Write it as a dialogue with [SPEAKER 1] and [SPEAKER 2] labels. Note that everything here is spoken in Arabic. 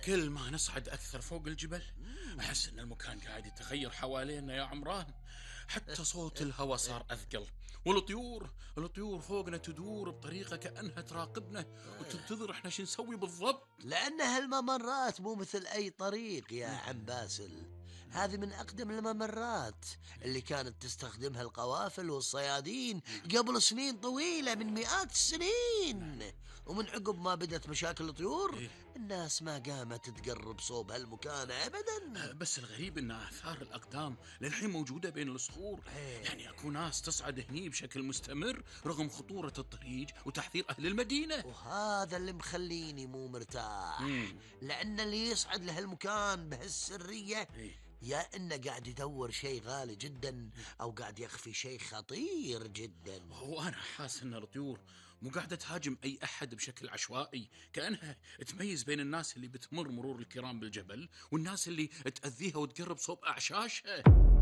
[SPEAKER 1] كل ما نصعد أكثر فوق الجبل أحس إن المكان قاعد يتغير حوالينا يا عمران. حتى صوت الهواء صار أثقل، والطيور فوقنا تدور بطريقة كأنها تراقبنا وتنتظر إحنا شو نسوي بالضبط.
[SPEAKER 2] لأن هالممرات مو مثل أي طريق يا عم باسل. هذه من أقدم الممرات اللي كانت تستخدمها القوافل والصيادين قبل سنين طويلة، من مئات السنين. ومن عقب ما بدت مشاكل الطيور
[SPEAKER 1] إيه.
[SPEAKER 2] الناس ما قامت تقرب صوب هالمكان أبدا.
[SPEAKER 1] بس الغريب إن آثار الأقدام للحين موجودة بين الصخور.
[SPEAKER 2] إيه.
[SPEAKER 1] يعني أكو ناس تصعد هني بشكل مستمر رغم خطورة الطريق وتحذير أهل المدينة.
[SPEAKER 2] وهذا اللي مخليني مو مرتاح، لأن اللي يصعد لهالمكان بهالسرية
[SPEAKER 1] إيه.
[SPEAKER 2] يا إنه قاعد يدور شيء غالي جدا أو قاعد يخفي شيء خطير جدا.
[SPEAKER 1] وأنا حاس إن الطيور مو قاعدة تهاجم أي أحد بشكل عشوائي، كأنها تميز بين الناس اللي بتمر مرور الكرام بالجبل والناس اللي تأذيها وتقرب صوب أعشاشها.